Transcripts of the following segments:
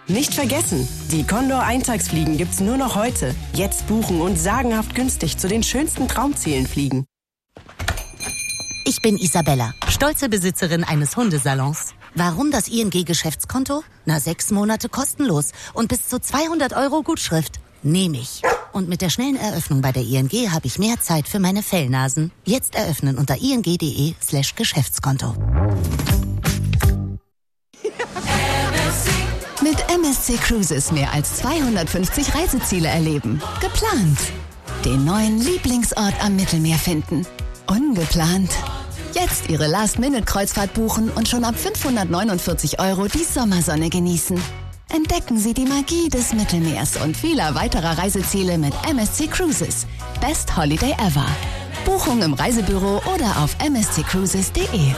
Nicht vergessen, die Condor-Eintagsfliegen gibt's nur noch heute. Jetzt buchen und sagenhaft günstig zu den schönsten Traumzielen fliegen. Ich bin Isabella, stolze Besitzerin eines Hundesalons. Warum das ING-Geschäftskonto? 6 Monate kostenlos und bis zu 200 € Gutschrift. Nehme ich. Und mit der schnellen Eröffnung bei der ING habe ich mehr Zeit für meine Fellnasen. Jetzt eröffnen unter ing.de/Geschäftskonto. Mit MSC Cruises mehr als 250 Reiseziele erleben. Geplant. Den neuen Lieblingsort am Mittelmeer finden. Ungeplant. Jetzt Ihre Last-Minute-Kreuzfahrt buchen und schon ab 549 € die Sommersonne genießen. Entdecken Sie die Magie des Mittelmeers und vieler weiterer Reiseziele mit MSC Cruises. Best Holiday ever. Buchung im Reisebüro oder auf msccruises.de.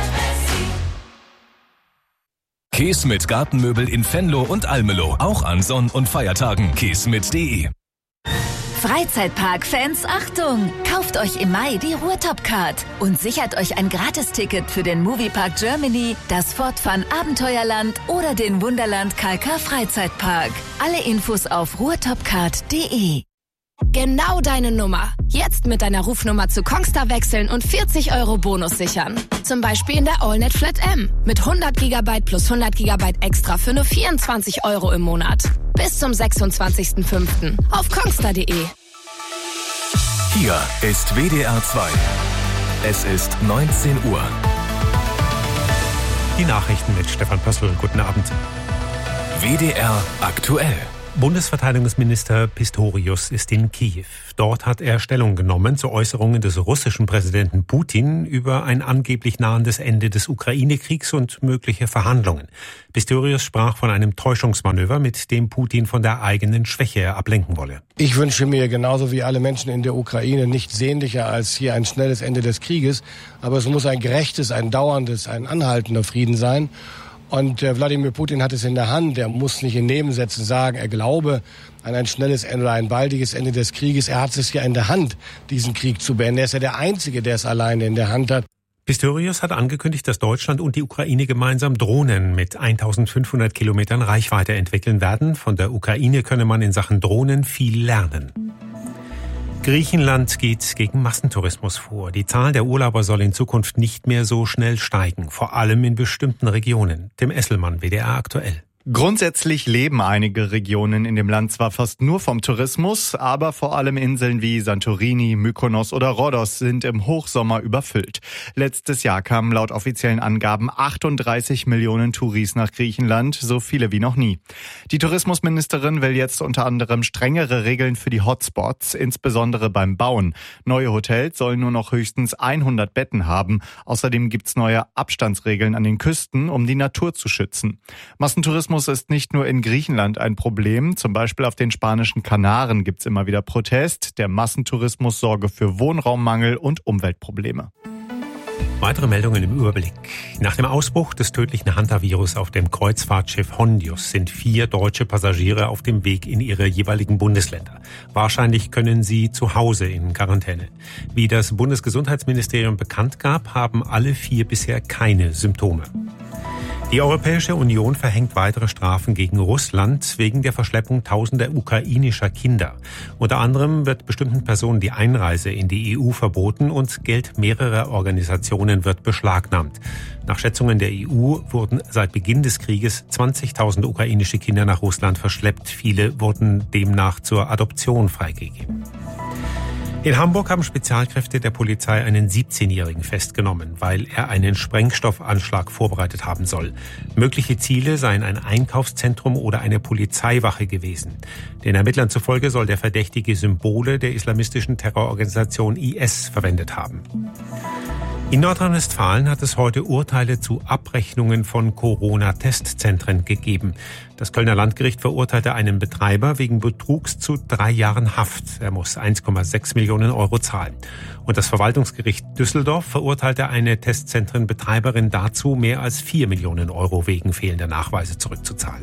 Kees mit Gartenmöbel in Venlo und Almelo. Auch an Sonn- und Feiertagen. keesmit.de. Freizeitpark-Fans, Achtung! Kauft euch im Mai die Ruhrtop-Card und sichert euch ein Gratisticket für den Moviepark Germany, das Fort Fun Abenteuerland oder den Wunderland Kalkar Freizeitpark. Alle Infos auf ruhrtopcard.de. Genau deine Nummer. Jetzt mit deiner Rufnummer zu Kongstar wechseln und 40 € Bonus sichern. Zum Beispiel in der AllNet Flat M. Mit 100 GB plus 100 GB extra für nur 24 € im Monat. Bis zum 26.05. auf kongstar.de. Hier ist WDR 2. Es ist 19 Uhr. Die Nachrichten mit Stefan Pössl. Guten Abend. WDR aktuell. Bundesverteidigungsminister Pistorius ist in Kiew. Dort hat er Stellung genommen zu Äußerungen des russischen Präsidenten Putin über ein angeblich nahendes Ende des Ukraine-Kriegs und mögliche Verhandlungen. Pistorius sprach von einem Täuschungsmanöver, mit dem Putin von der eigenen Schwäche ablenken wolle. Ich wünsche mir genauso wie alle Menschen in der Ukraine nichts sehnlicher als hier ein schnelles Ende des Krieges. Aber es muss ein gerechtes, ein dauerndes, ein anhaltender Frieden sein. Und Wladimir Putin hat es in der Hand. Er muss nicht in Nebensätzen sagen, er glaube an ein schnelles Ende oder ein baldiges Ende des Krieges. Er hat es ja in der Hand, diesen Krieg zu beenden. Er ist ja der Einzige, der es alleine in der Hand hat. Pistorius hat angekündigt, dass Deutschland und die Ukraine gemeinsam Drohnen mit 1500 Kilometern Reichweite entwickeln werden. Von der Ukraine könne man in Sachen Drohnen viel lernen. Griechenland geht gegen Massentourismus vor. Die Zahl der Urlauber soll in Zukunft nicht mehr so schnell steigen, vor allem in bestimmten Regionen. Tim Esselmann, WDR aktuell. Grundsätzlich leben einige Regionen in dem Land zwar fast nur vom Tourismus, aber vor allem Inseln wie Santorini, Mykonos oder Rhodos sind im Hochsommer überfüllt. Letztes Jahr kamen laut offiziellen Angaben 38 Millionen Touris nach Griechenland, so viele wie noch nie. Die Tourismusministerin will jetzt unter anderem strengere Regeln für die Hotspots, insbesondere beim Bauen. Neue Hotels sollen nur noch höchstens 100 Betten haben. Außerdem gibt's neue Abstandsregeln an den Küsten, um die Natur zu schützen. Massentourismus ist nicht nur in Griechenland ein Problem. Zum Beispiel auf den spanischen Kanaren gibt's immer wieder Protest. Der Massentourismus sorge für Wohnraummangel und Umweltprobleme. Weitere Meldungen im Überblick. Nach dem Ausbruch des tödlichen Hantavirus auf dem Kreuzfahrtschiff Hondius sind 4 deutsche Passagiere auf dem Weg in ihre jeweiligen Bundesländer. Wahrscheinlich können sie zu Hause in Quarantäne. Wie das Bundesgesundheitsministerium bekannt gab, haben alle 4 bisher keine Symptome. Die Europäische Union verhängt weitere Strafen gegen Russland wegen der Verschleppung tausender ukrainischer Kinder. Unter anderem wird bestimmten Personen die Einreise in die EU verboten und Geld mehrerer Organisationen wird beschlagnahmt. Nach Schätzungen der EU wurden seit Beginn des Krieges 20.000 ukrainische Kinder nach Russland verschleppt. Viele wurden demnach zur Adoption freigegeben. In Hamburg haben Spezialkräfte der Polizei einen 17-Jährigen festgenommen, weil er einen Sprengstoffanschlag vorbereitet haben soll. Mögliche Ziele seien ein Einkaufszentrum oder eine Polizeiwache gewesen. Den Ermittlern zufolge soll der Verdächtige Symbole der islamistischen Terrororganisation IS verwendet haben. In Nordrhein-Westfalen hat es heute Urteile zu Abrechnungen von Corona-Testzentren gegeben. Das Kölner Landgericht verurteilte einen Betreiber wegen Betrugs zu 3 Jahren Haft. Er muss 1,6 Millionen € zahlen. Und das Verwaltungsgericht Düsseldorf verurteilte eine Testzentrenbetreiberin dazu, mehr als 4 Millionen € wegen fehlender Nachweise zurückzuzahlen.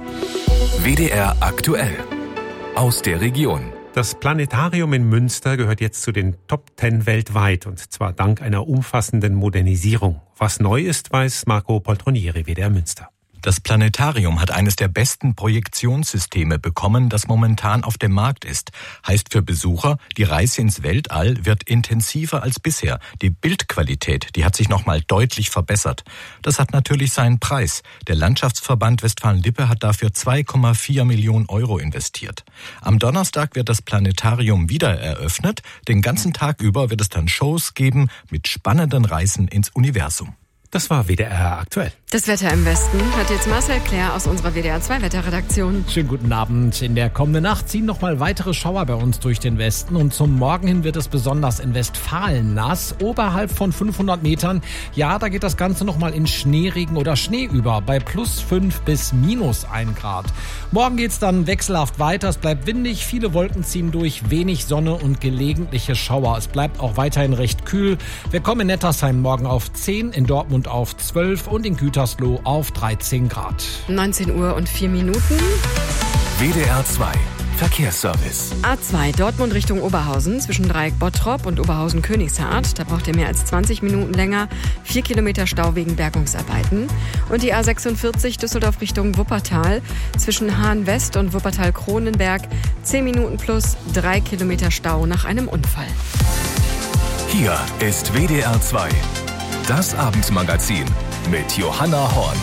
WDR aktuell. Aus der Region. Das Planetarium in Münster gehört jetzt zu den Top 10 weltweit, und zwar dank einer umfassenden Modernisierung. Was neu ist, weiß Marco Poltronieri, WDR Münster. Das Planetarium hat eines der besten Projektionssysteme bekommen, das momentan auf dem Markt ist. Heißt für Besucher, die Reise ins Weltall wird intensiver als bisher. Die Bildqualität, die hat sich nochmal deutlich verbessert. Das hat natürlich seinen Preis. Der Landschaftsverband Westfalen-Lippe hat dafür 2,4 Millionen Euro investiert. Am Donnerstag wird das Planetarium wieder eröffnet. Den ganzen Tag über wird es dann Shows geben mit spannenden Reisen ins Universum. Das war WDR aktuell. Das Wetter im Westen hat jetzt Marcel Claire aus unserer WDR 2 Wetterredaktion. Schönen guten Abend. In der kommenden Nacht ziehen nochmal weitere Schauer bei uns durch den Westen und zum Morgen hin wird es besonders in Westfalen nass, oberhalb von 500 Metern. Ja, da geht das Ganze nochmal in Schneeregen oder Schnee über, bei +5 bis -1 Grad. Morgen geht's dann wechselhaft weiter, es bleibt windig, viele Wolken ziehen durch, wenig Sonne und gelegentliche Schauer. Es bleibt auch weiterhin recht kühl. Wir kommen in Nettersheim morgen auf 10, in Dortmund auf 12 und in Gütersloh auf 13 Grad. 19 Uhr und 4 Minuten. WDR 2 Verkehrsservice. A2 Dortmund Richtung Oberhausen zwischen Dreieck Bottrop und Oberhausen-Königshardt. Da braucht ihr mehr als 20 Minuten länger. 4 Kilometer Stau wegen Bergungsarbeiten. Und die A46 Düsseldorf Richtung Wuppertal zwischen Hahn-West und Wuppertal-Kronenberg. 10 Minuten plus 3 Kilometer Stau nach einem Unfall. Hier ist WDR 2. Das Abendmagazin mit Johanna Horn.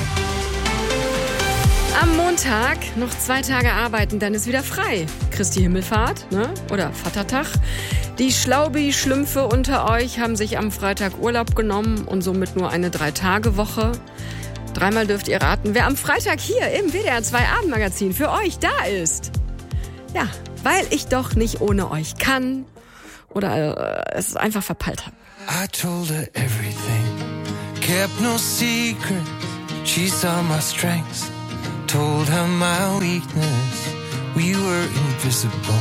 Am Montag noch 2 Tage arbeiten, dann ist wieder frei. Christi Himmelfahrt, ne? Oder Vatertag. Die Schlaubi-Schlümpfe unter euch haben sich am Freitag Urlaub genommen und somit nur eine 3-Tage-Woche. Dreimal dürft ihr raten, wer am Freitag hier im WDR 2 Abendmagazin für euch da ist. Ja, weil ich doch nicht ohne euch kann oder es einfach verpeilt habe. I told her everything, kept no secret. She saw my strengths, told her my weakness. We were invisible.